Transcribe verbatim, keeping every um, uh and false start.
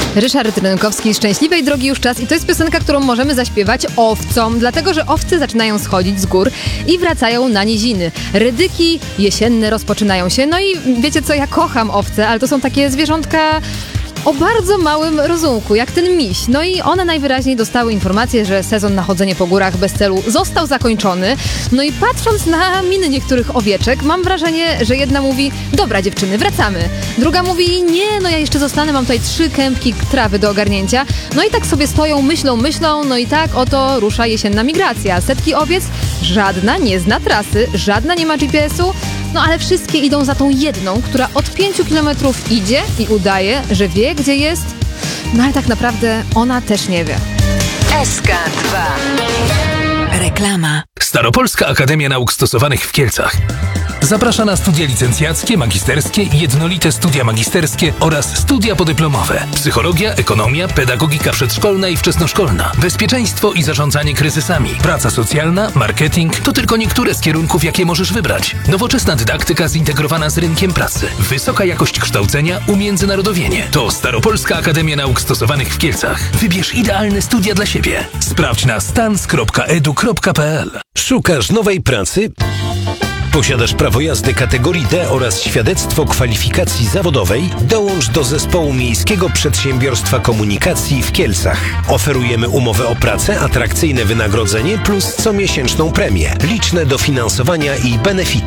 Ryszard Rynkowski, Szczęśliwej drogi już czas i to jest piosenka, którą możemy zaśpiewać owcom, dlatego że owce zaczynają schodzić z gór i wracają na niziny. Rydyki jesienne rozpoczynają się, no i wiecie co, ja kocham owce, ale to są takie zwierzątka o bardzo małym rozumku, jak ten miś. No i one najwyraźniej dostały informację, że sezon na chodzenie po górach bez celu został zakończony. No i patrząc na miny niektórych owieczek, mam wrażenie, że jedna mówi: dobra dziewczyny, wracamy. Druga mówi: nie, no ja jeszcze zostanę, mam tutaj trzy kępki trawy do ogarnięcia. No i tak sobie stoją, myślą, myślą, no i tak oto rusza jesienna migracja. Setki owiec, żadna nie zna trasy, żadna nie ma G P S u. No ale wszystkie idą za tą jedną, która od pięciu kilometrów idzie i udaje, że wie, gdzie jest. No ale tak naprawdę ona też nie wie. S K dwa. Reklama. Staropolska Akademia Nauk Stosowanych w Kielcach zaprasza na studia licencjackie, magisterskie, jednolite studia magisterskie oraz studia podyplomowe. Psychologia, ekonomia, pedagogika przedszkolna i wczesnoszkolna, bezpieczeństwo i zarządzanie kryzysami, praca socjalna, marketing to tylko niektóre z kierunków, jakie możesz wybrać. Nowoczesna dydaktyka zintegrowana z rynkiem pracy, wysoka jakość kształcenia, umiędzynarodowienie. To Staropolska Akademia Nauk Stosowanych w Kielcach. Wybierz idealne studia dla siebie. Sprawdź na stans kropka edu kropka pe el. Szukasz nowej pracy? Posiadasz prawo jazdy kategorii D oraz świadectwo kwalifikacji zawodowej? Dołącz do zespołu Miejskiego Przedsiębiorstwa Komunikacji w Kielcach. Oferujemy umowę o pracę, atrakcyjne wynagrodzenie plus comiesięczną premię, liczne dofinansowania i benefity.